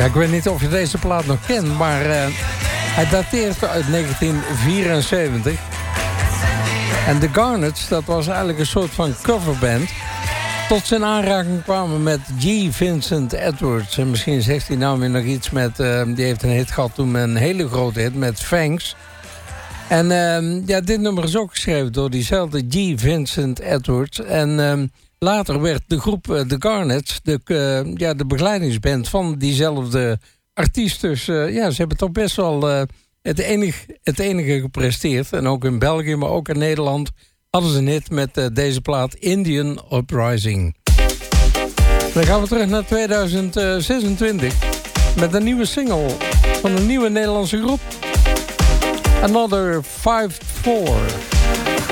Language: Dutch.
Ja, ik weet niet of je deze plaat nog kent, maar hij dateert uit 1974. En The Garnets, dat was eigenlijk een soort van coverband. Tot ze in aanraking kwamen met G. Vincent Edwards. En misschien zegt hij nou weer nog iets met... die heeft een hit gehad toen, een hele grote hit met Fangs. En ja, dit nummer is ook geschreven door diezelfde G. Vincent Edwards. En later werd de groep The Garnets de begeleidingsband van diezelfde artiest. Dus ja, ze hebben toch best wel het enige gepresteerd. En ook in België, maar ook in Nederland hadden ze een hit met deze plaat Indian Uprising. Dan gaan we terug naar 2026 met een nieuwe single van een nieuwe Nederlandse groep. Another 5-4.